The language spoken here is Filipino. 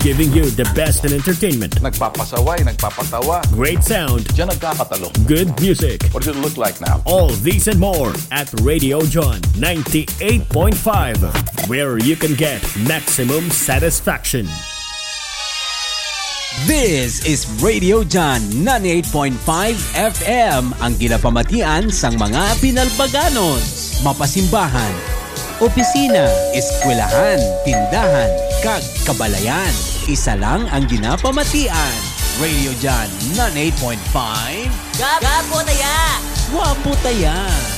giving you the best in entertainment. Nagpapasaway, nagpapatawa. Great sound. Diyan nagkakatalo. Good music. What does it look like now? All these and more at Radio John 98.5, where you can get maximum satisfaction. This is Radio John 98.5 FM, ang ginapamatian sang mga Pinalbaganos, mapasimbahan, opisina, eskwelahan, tindahan, kag kabalayan. Isa lang ang ginapamatian. Radio John 98.5. Gapo taya! Wapo taya!